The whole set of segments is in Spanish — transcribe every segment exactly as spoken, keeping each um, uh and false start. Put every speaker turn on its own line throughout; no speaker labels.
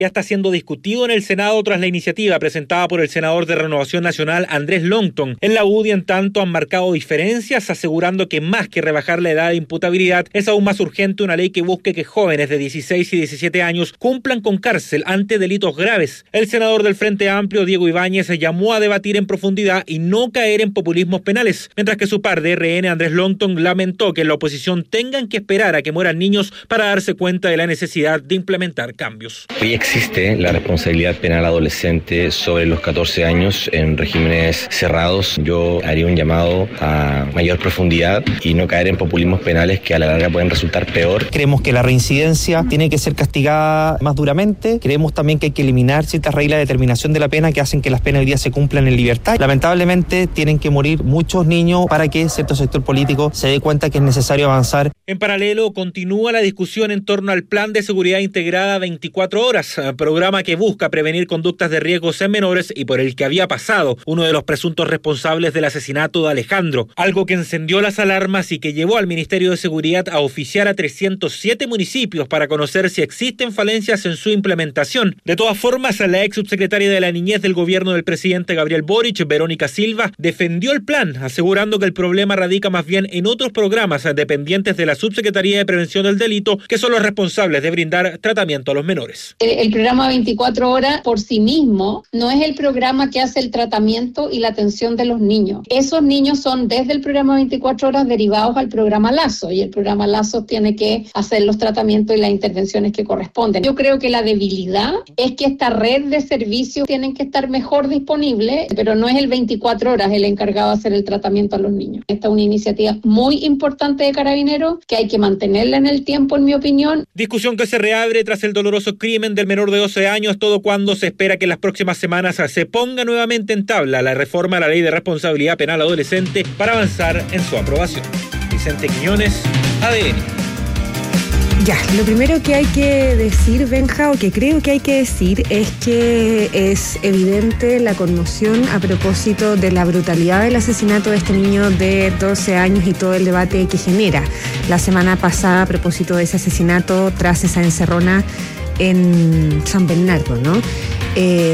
ya está siendo discutido en el Senado tras la iniciativa presentada por el senador de Renovación Nacional Andrés Longton. En la U D I, en tanto, han marcado diferencias, asegurando que más que rebajar la edad de imputabilidad, es aún más urgente una ley que busque que jóvenes de dieciséis y diecisiete años cumplan con cárcel ante delitos graves. El senador del Frente Amplio, Diego Ibáñez, llamó a debatir en profundidad y no caer en populismos penales, mientras que su par de R N, Andrés Longton, lamentó que en la oposición tengan que esperar a que mueran niños para darse cuenta de la necesidad de implementar cambios.
Hoy existe la responsabilidad penal adolescente sobre los catorce años en regímenes cerrados. Yo haría un llamado a mayor profundidad y no caer en populismos penales que a la larga pueden resultar peor.
Creemos que la reincidencia tiene que ser castigada más duramente. Creemos también que hay que eliminar ciertas reglas de determinación de la pena que hacen que las penas hoy día se cumplan en libertad. Lamentablemente tienen que morir muchos niños para que cierto sector político se dé cuenta que es necesario avanzar.
En paralelo, continúa la discusión en torno al Plan de Seguridad Integrada veinticuatro horas, programa que busca prevenir conductas de riesgos en menores y por el que había pasado uno de los presuntos responsables del asesinato de Alejandro, algo que encendió las alarmas y que llevó al Ministerio de Seguridad a oficiar a trescientos siete municipios para conocer si existen falencias en su implementación. De todas formas, la ex subsecretaria de la Niñez del gobierno del presidente Gabriel Boric, Verónica Silva, defendió el plan, asegurando que el problema radica más bien en otros programas dependientes de la Subsecretaría de Prevención del Delito, que son los responsables de brindar tratamiento a los menores.
El, el programa veinticuatro horas por sí mismo no es el programa que hace el tratamiento y la atención de los niños. Esos niños son desde el programa veinticuatro horas derivados al programa Lazo, y el programa Lazo tiene que hacer los tratamientos y las intervenciones que corresponden. Yo creo que la debilidad es que esta red de servicios tienen que estar mejor disponibles, pero no es el veinticuatro horas el encargado de hacer el tratamiento a los niños. Esta es una iniciativa muy importante de Carabineros que hay que mantenerla en el tiempo, en mi opinión.
Discusión que se reabre tras el doloroso crimen del menor de doce años, todo cuando se espera que en las próximas semanas se ponga nuevamente en tabla la reforma a la Ley de Responsabilidad Penal Adolescente para avanzar en su aprobación. Vicente Quiñones, A D N.
Ya, lo primero que hay que decir, Benja, o que creo que hay que decir, es que es evidente la conmoción a propósito de la brutalidad del asesinato de este niño de doce años y todo el debate que genera. La semana pasada, a propósito de ese asesinato, tras esa encerrona en San Bernardo, ¿no? Eh,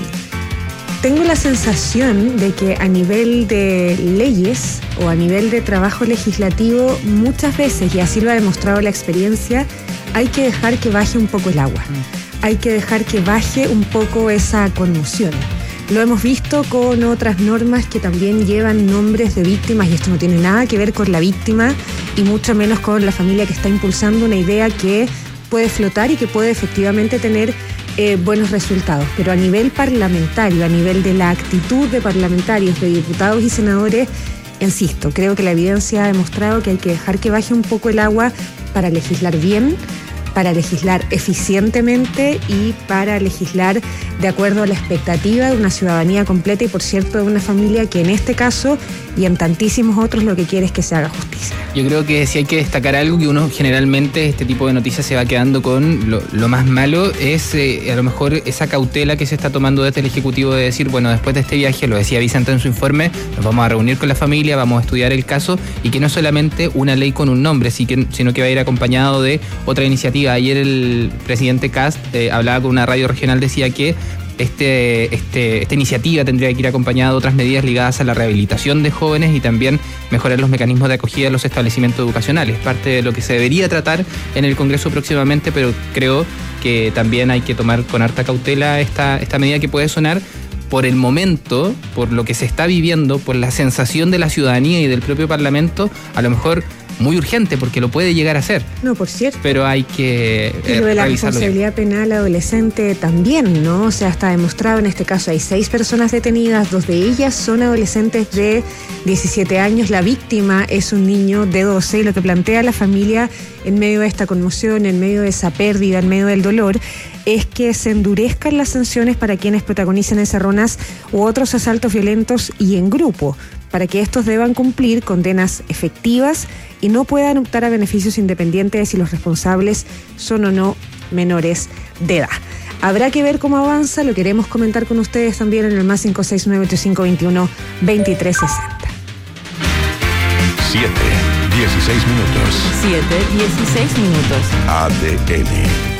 Tengo la sensación de que a nivel de leyes o a nivel de trabajo legislativo, muchas veces, y así lo ha demostrado la experiencia, hay que dejar que baje un poco el agua. Hay que dejar que baje un poco esa conmoción. Lo hemos visto con otras normas que también llevan nombres de víctimas, y esto no tiene nada que ver con la víctima y mucho menos con la familia que está impulsando una idea que puede flotar y que puede efectivamente tener Eh, buenos resultados, pero a nivel parlamentario, a nivel de la actitud de parlamentarios, de diputados y senadores, insisto, creo que la evidencia ha demostrado que hay que dejar que baje un poco el agua para legislar bien, para legislar eficientemente y para legislar de acuerdo a la expectativa de una ciudadanía completa y, por cierto, de una familia que en este caso y en tantísimos otros lo que quiere es que se haga justicia.
Yo creo que si hay que destacar algo, que uno generalmente este tipo de noticias se va quedando con lo, lo más malo, es eh, a lo mejor esa cautela que se está tomando desde el Ejecutivo de decir, bueno, después de este viaje, lo decía Vicente en su informe, nos vamos a reunir con la familia, vamos a estudiar el caso, y que no solamente una ley con un nombre, sino que va a ir acompañado de otra iniciativa. Ayer el presidente Kast eh, hablaba con una radio regional, decía que Este, este, esta iniciativa tendría que ir acompañada de otras medidas ligadas a la rehabilitación de jóvenes y también mejorar los mecanismos de acogida de los establecimientos educacionales. Parte de lo que se debería tratar en el Congreso próximamente, pero creo que también hay que tomar con harta cautela esta, esta medida que puede sonar, por el momento, por lo que se está viviendo, por la sensación de la ciudadanía y del propio Parlamento, a lo mejor muy urgente, porque lo puede llegar a ser.
No, por cierto.
Pero hay que eh,
y lo de la
revisarlo
responsabilidad
bien.
penal adolescente también, ¿no? O sea, está demostrado en este caso, hay seis personas detenidas, dos de ellas son adolescentes de diecisiete años, la víctima es un niño de doce, y lo que plantea la familia en medio de esta conmoción, en medio de esa pérdida, en medio del dolor, es que se endurezcan las sanciones para quienes protagonicen encerronas u otros asaltos violentos y en grupo, para que estos deban cumplir condenas efectivas y no puedan optar a beneficios independientes de si los responsables son o no menores de edad. Habrá que ver cómo avanza, lo queremos comentar con ustedes también en el más cinco seis nueve ocho cinco dos uno dos tres seis cero.
siete, dieciséis minutos.
siete, dieciséis minutos.
A D N.